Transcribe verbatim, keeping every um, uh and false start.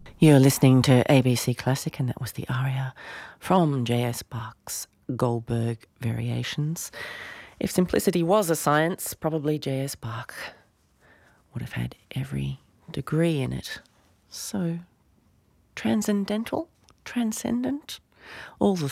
You're listening to A B C Classic, and that was the aria from J S Bach's Goldberg Variations. If simplicity was a science, probably J S Bach would have had every degree in it. So transcendental, transcendent, all the